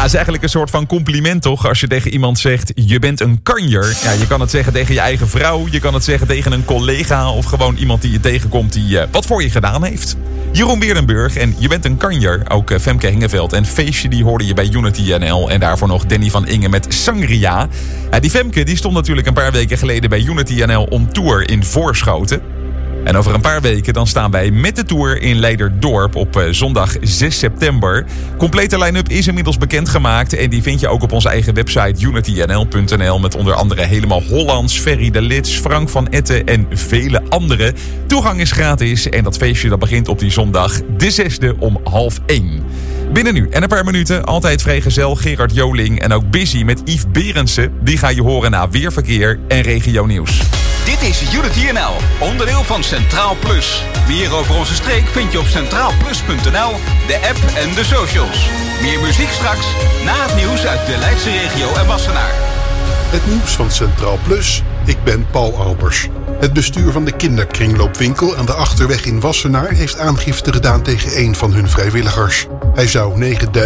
het is eigenlijk een soort van compliment toch? Als je tegen iemand zegt, je bent een kanjer. Ja, je kan het zeggen tegen je eigen vrouw. Je kan het zeggen tegen een collega. Of gewoon iemand die je tegenkomt die wat voor je gedaan heeft. Jeroen Berenburg en je bent een kanjer. Ook Femke Hengeveld en Feestje die hoorde je bij Unity NL. En daarvoor nog Danny van Ingen met Sangria. Die Femke die stond natuurlijk een paar weken geleden bij Unity NL on tour in Voorschoten. En over een paar weken dan staan wij met de tour in Leiderdorp op zondag 6 september. Complete line-up is inmiddels bekendgemaakt. En die vind je ook op onze eigen website unitynl.nl. Met onder andere helemaal Hollands, Ferry de Lits, Frank van Etten en vele anderen. Toegang is gratis en dat feestje dat begint op die zondag de 6e om 12:30. Binnen nu en een paar minuten altijd vrijgezel Gerard Joling en ook Busy met Yves Berendsen. Die ga je horen na weerverkeer en regio nieuws. Dit is Unity NL, onderdeel van Centraal Plus. Meer over onze streek vind je op centraalplus.nl, de app en de socials. Meer muziek straks, na het nieuws uit de Leidse regio en Wassenaar. Het nieuws van Centraal Plus. Ik ben Paul Albers. Het bestuur van de kinderkringloopwinkel aan de Achterweg in Wassenaar heeft aangifte gedaan tegen een van hun vrijwilligers. Hij zou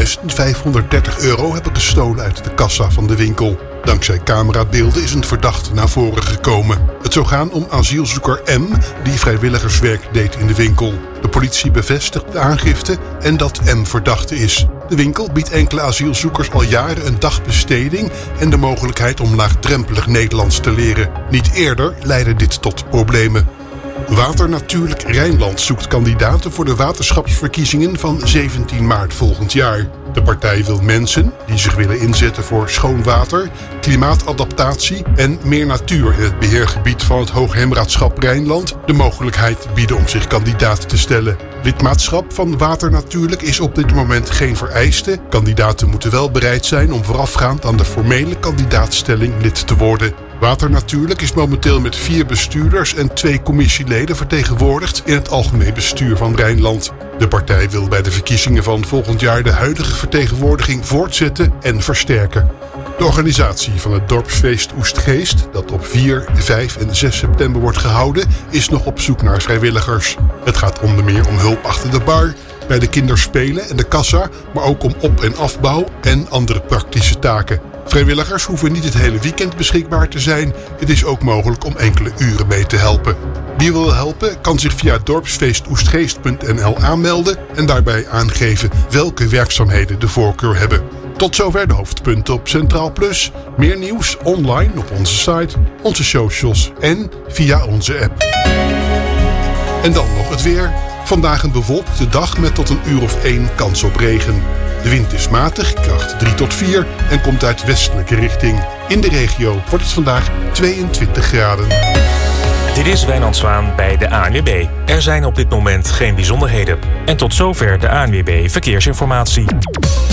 €9.530 hebben gestolen uit de kassa van de winkel. Dankzij camerabeelden is een verdachte naar voren gekomen. Het zou gaan om asielzoeker M, die vrijwilligerswerk deed in de winkel. De politie bevestigt de aangifte en dat M verdachte is. De winkel biedt enkele asielzoekers al jaren een dagbesteding en de mogelijkheid om laagdrempelig Nederlands te leren. Niet eerder leidde dit tot problemen. Waternatuurlijk Rijnland zoekt kandidaten voor de waterschapsverkiezingen van 17 maart volgend jaar. De partij wil mensen die zich willen inzetten voor schoon water, klimaatadaptatie en meer natuur in het beheergebied van het Hoogheemraadschap Rijnland de mogelijkheid bieden om zich kandidaat te stellen. Lidmaatschap van Waternatuurlijk is op dit moment geen vereiste. Kandidaten moeten wel bereid zijn om voorafgaand aan de formele kandidaatstelling lid te worden. Waternatuurlijk is momenteel met 4 bestuurders en 2 commissieleden vertegenwoordigd in het algemeen bestuur van Rijnland. De partij wil bij de verkiezingen van volgend jaar de huidige vertegenwoordiging voortzetten en versterken. De organisatie van het dorpsfeest Oestgeest, dat op 4, 5 en 6 september wordt gehouden, is nog op zoek naar vrijwilligers. Het gaat onder meer om hulp achter de bar, bij de kinderspelen en de kassa, maar ook om op- en afbouw en andere praktische taken. Vrijwilligers hoeven niet het hele weekend beschikbaar te zijn. Het is ook mogelijk om enkele uren mee te helpen. Wie wil helpen kan zich via dorpsfeestoestgeest.nl aanmelden en daarbij aangeven welke werkzaamheden de voorkeur hebben. Tot zover de hoofdpunten op Centraal Plus. Meer nieuws online op onze site, onze socials en via onze app. En dan nog het weer. Vandaag een bewolkte dag met tot een uur of 1 kans op regen. De wind is matig, kracht 3 tot 4 en komt uit westelijke richting. In de regio wordt het vandaag 22 graden. Dit is Wijnand Zwaan bij de ANWB. Er zijn op dit moment geen bijzonderheden. En tot zover de ANWB Verkeersinformatie.